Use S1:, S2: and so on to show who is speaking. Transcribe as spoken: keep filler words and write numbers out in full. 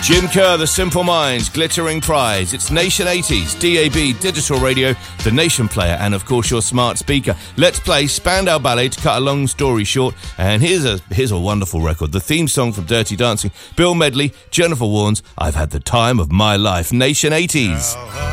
S1: Jim Kerr, The Simple Minds, Glittering Prize. It's Nation eighties, D A B, digital radio, the Nation player, and of course your smart speaker. Let's play Spandau Ballet to cut a long story short. And here's a here's a wonderful record. The theme song from Dirty Dancing. Bill Medley, Jennifer Warnes, I've had the time of my life. Nation eighties.